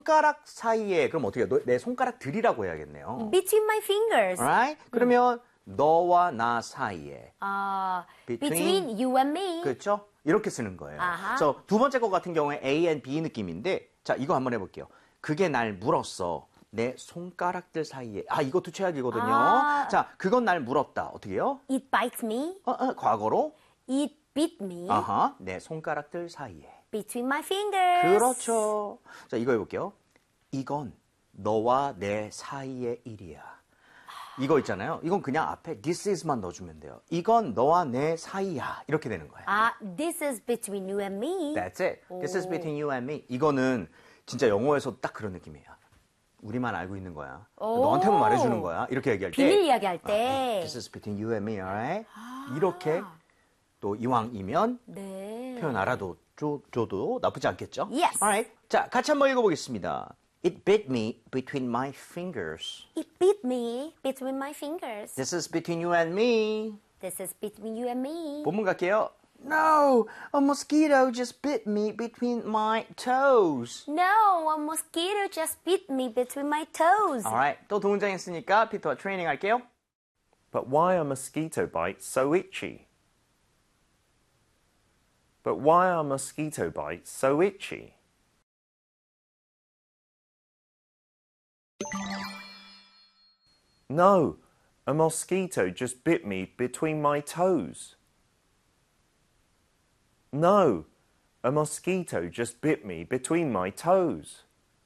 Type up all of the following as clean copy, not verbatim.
손가락 사이에 그럼 어떻게 해요? 내 손가락들이라고 해야겠네요. Between my fingers. Alright? 그러면 너와 나 사이에. Between you and me. 그렇죠? 이렇게 쓰는 거예요. 아하. 그래서 두 번째 거 같은 경우에 A and B 느낌인데 자 이거 한번 해볼게요. 그게 날 물었어. 내 손가락들 사이에. 이것도 최악이거든요. 자 그건 날 물었다. 어떻게 해요? It bites me. 과거로? It bit me. 내 손가락들 사이에. Between my fingers. 그렇죠. 자, 이거 해볼게요. 이건 너와 내 사이의 일이야. 이거 있잖아요. 이건 그냥 앞에 this is만 넣어주면 돼요. 이건 너와 내 사이야. 이렇게 되는 거예요. This is between you and me. That's it. This is between you and me. 이거는 진짜 영어에서도 딱 그런 느낌이에요. 우리만 알고 있는 거야. 너한테만 말해주는 거야. 이렇게 얘기할 때. 비밀 이야기할 때. This is between you and me, alright? 이렇게 또 이왕이면 네. 표현 알아둬도 나쁘지 않겠죠? Yes. Alright. 자, 같이 한번 읽어보겠습니다. It bit me between my fingers. It bit me between my fingers. This is between you and me. This is between you and me. 본문 갈게요. No, a mosquito just bit me between my toes. No, a mosquito just bit me between my toes. Alright. 또 동작했으니까 피터와 트레이닝 할게요. But why are mosquito bites so itchy? But why are mosquito bites so itchy? No, a mosquito just bit me between my toes. No, a mosquito just bit me between my toes.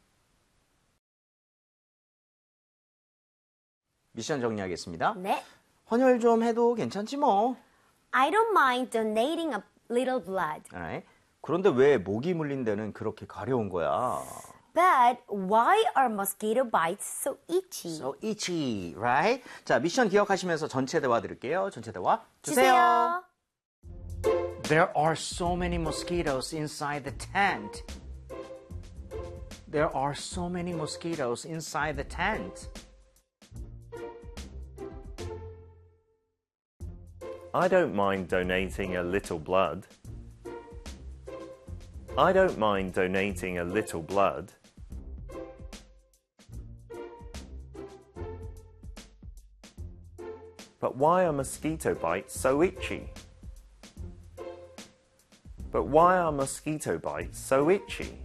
미션 정리하겠습니다. 네. 헌혈 좀 해도 괜찮지 뭐. I don't mind donating a little blood. Alright. 그런데 왜 모기 물린 데는 그렇게 가려운 거야? But why are mosquito bites so itchy? So itchy, right? 자, 미션 기억하시면서 전체 대화 들을게요. 전체 대화 주세요. There are so many mosquitoes inside the tent. There are so many mosquitoes inside the tent. I don't mind donating a little blood. I don't mind donating a little blood. But why are mosquito bites so itchy? But why are mosquito bites so itchy?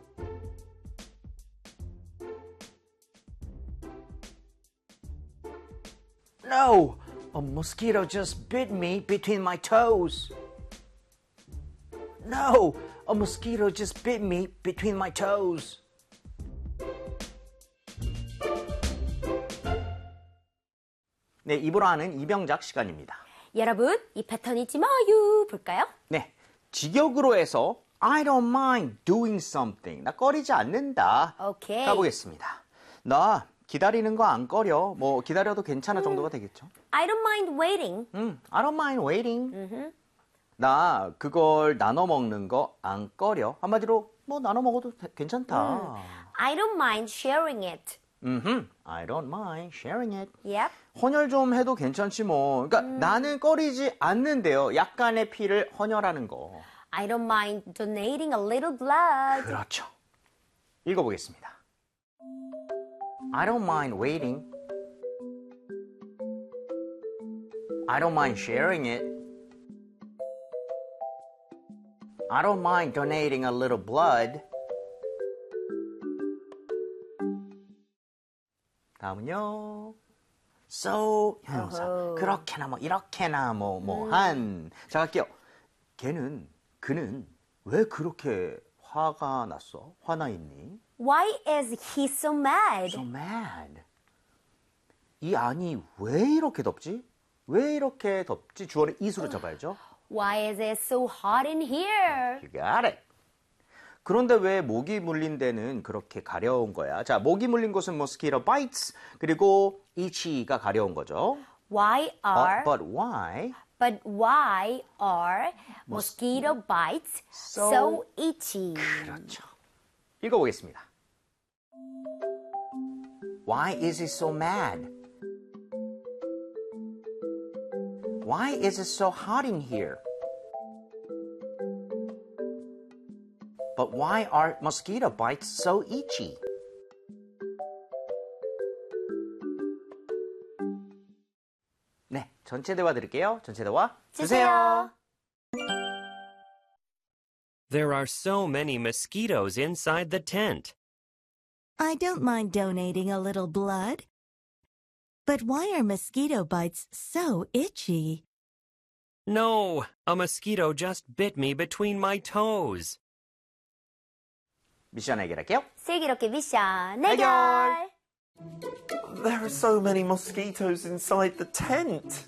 No, a mosquito just bit me between my toes. No, a mosquito just bit me between my toes. 네, 입으로 하는 이병작 시간입니다. 여러분, 이 패턴 잊지 마요. 볼까요? 네, 직역으로 해서 I don't mind doing something. 나 꺼리지 않는다. 오케이. 가보겠습니다. 나 기다리는 거 안 꺼려. 뭐 기다려도 괜찮아 정도가 되겠죠. I don't mind waiting. I don't mind waiting. 나 그걸 나눠 먹는 거 안 꺼려. 한마디로 뭐 나눠 먹어도 괜찮다. I don't mind sharing it. I don't mind sharing it. Yep. 헌혈 좀 해도 괜찮지 뭐. 그러니까 나는 꺼리지 않는데요. 약간의 피를 헌혈하는 거. I don't mind donating a little blood. 그렇죠. 읽어보겠습니다. I don't mind waiting. I don't mind sharing it. I don't mind donating a little blood. 다음은요. So 형용사. 그렇게나 뭐 이렇게나 한. 자 갈게요. 그는 왜 그렇게 화가 났어? 화나 있니? Why is he so mad? So mad. 이 안이 왜 이렇게 덥지? 왜 이렇게 덥지? 주어를 is로 잡아야죠. Why is it so hot in here? You got it. 그런데 왜 모기 물린 데는 그렇게 가려운 거야? 자, 모기 물린 곳은 mosquito bites, 그리고 itchy가 가려운 거죠. Why are But why But why are mosquito bites so itchy? 그렇죠. 읽어보겠습니다. Why is it so mad? Why is it so hot in here? But why are mosquito bites so itchy? 네, 전체 대화 드릴게요. 전체 대화 주세요. There are so many mosquitoes inside the tent. I don't mind donating a little blood. But why are mosquito bites so itchy? No, a mosquito just bit me between my toes. 미션 해결할게요. 슬기롭게 미션 해결. 해결. There are so many mosquitoes inside the tent.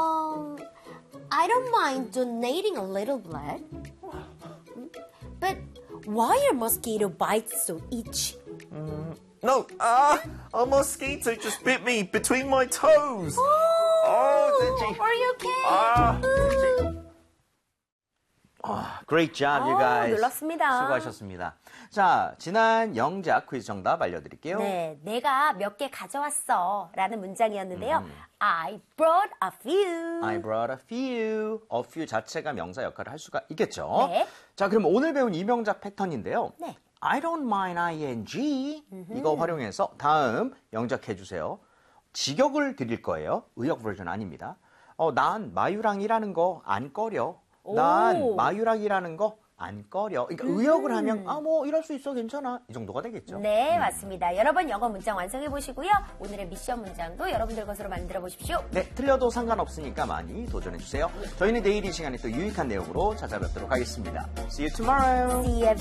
I don't mind donating a little blood. But why are mosquito bites so itchy? No, a mosquito just bit me between my toes. Are you okay? Great job, you guys. 놀랐습니다. 수고하셨습니다. 자, 지난 영작 퀴즈 정답 알려드릴게요. 네, 내가 몇 개 가져왔어 라는 문장이었는데요. I brought a few. I brought a few. A few 자체가 명사 역할을 할 수가 있겠죠. 네. 자, 그럼 오늘 배운 이 명작 패턴인데요. 네. I don't mind ing. 이거 활용해서 다음 영작 해주세요. 직역을 드릴 거예요. 의역 버전 아닙니다. 난 마유랑이라는 거 안 꺼려. 난 마유랑이라는 거 안 꺼려. 그러니까 의역을 하면 뭐 이럴 수 있어 괜찮아 이 정도가 되겠죠. 네, 맞습니다. 여러분 영어 문장 완성해 보시고요. 오늘의 미션 문장도 여러분들 것으로 만들어 보십시오. 네, 틀려도 상관없으니까 많이 도전해 주세요. 저희는 내일 이 시간에 또 유익한 내용으로 찾아뵙도록 하겠습니다. See you tomorrow. See you